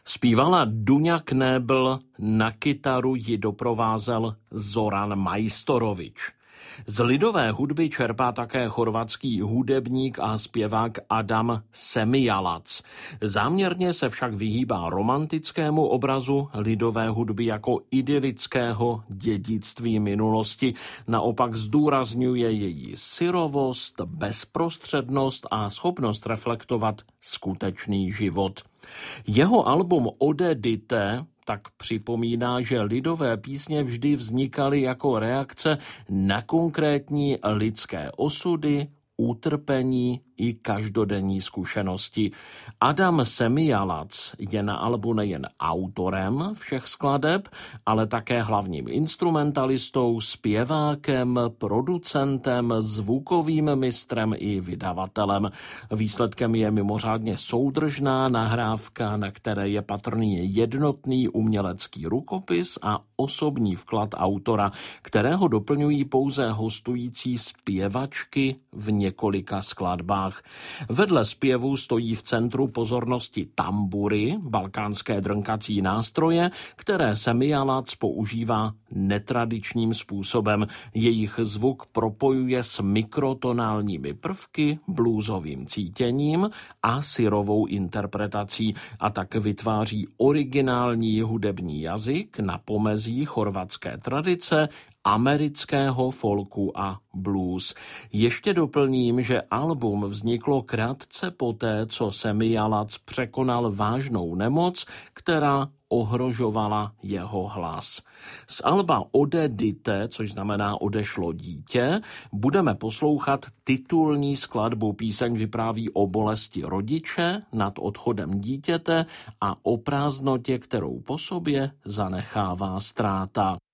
Zpívala Duňa Knébl, na kytaru ji doprovázel Zoran Majstorovič. Z lidové hudby čerpá také chorvatský hudebník a zpěvák Adam Semijalac. Záměrně se však vyhýbá romantickému obrazu lidové hudby jako idylického dědictví minulosti. Naopak zdůrazňuje její syrovost, bezprostřednost a schopnost reflektovat skutečný život. Jeho album Ode dite tak připomíná, že lidové písně vždy vznikaly jako reakce na konkrétní lidské osudy, utrpení i každodenní zkušenosti. Adam Semijalac je na albu nejen autorem všech skladeb, ale také hlavním instrumentalistou, zpěvákem, producentem, zvukovým mistrem i vydavatelem. Výsledkem je mimořádně soudržná nahrávka, na které je patrný jednotný umělecký rukopis a osobní vklad autora, kterého doplňují pouze hostující zpěvačky v několika skladbách. Vedle zpěvu stojí v centru pozornosti tambury, balkánské drnkací nástroje, které Semijalac používá netradičním způsobem. Jejich zvuk propojuje s mikrotonálními prvky, bluesovým cítěním a syrovou interpretací a tak vytváří originální hudební jazyk na pomezí chorvatské tradice, amerického folku a blues. Ještě doplním, že album vzniklo krátce poté, co Semijalac překonal vážnou nemoc, která ohrožovala jeho hlas. Z alba Ode dite, což znamená odešlo dítě, budeme poslouchat titulní skladbu. Píseň vypráví o bolesti rodiče nad odchodem dítěte a o prázdnotě, kterou po sobě zanechává ztráta.